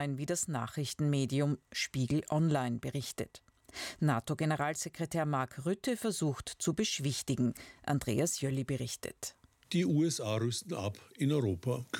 wie das Nachrichtenmedium Spiegel Online berichtet. NATO-Generalsekretär Mark Rutte versucht zu beschwichtigen. Andreas Jölli berichtet. Die USA rüsten ab, in Europa